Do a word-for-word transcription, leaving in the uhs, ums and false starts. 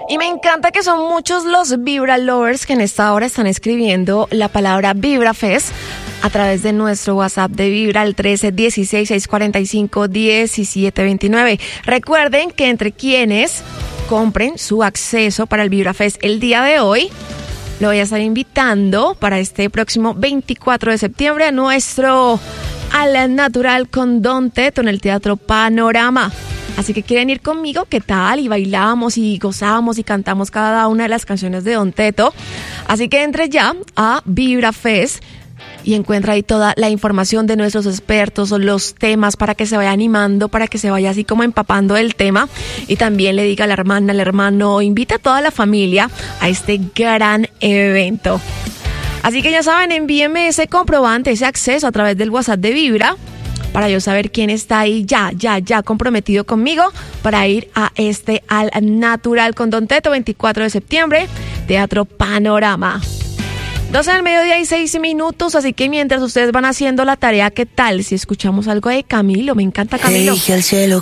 Y me encanta que son muchos los Vibra Lovers que en esta hora están escribiendo la palabra Vibra Fest a través de nuestro WhatsApp de Vibra al trece dieciséis seiscientos cuarenta y cinco diecisiete veintinueve. Recuerden que entre quienes compren su acceso para el Vibra Fest el día de hoy, lo voy a estar invitando para este próximo veinticuatro de septiembre a nuestro Al Natural con Don Teto en el Teatro Panorama. Así que quieren ir conmigo, ¿qué tal? Y bailamos y gozamos y cantamos cada una de las canciones de Don Teto. Así que entre ya a Vibra Fest y encuentra ahí toda la información de nuestros expertos o los temas para que se vaya animando, para que se vaya así como empapando del tema. Y también le diga a la hermana, al hermano, invita a toda la familia a este gran evento. Así que ya saben, envíenme ese comprobante, ese acceso a través del WhatsApp de Vibra, para yo saber quién está ahí ya, ya, ya comprometido conmigo para ir a este Al Natural con Don Teto, veinticuatro de septiembre, Teatro Panorama. doce del mediodía y seis minutos, así que mientras ustedes van haciendo la tarea, ¿qué tal si escuchamos algo de Camilo? Me encanta Camilo. Elige al cielo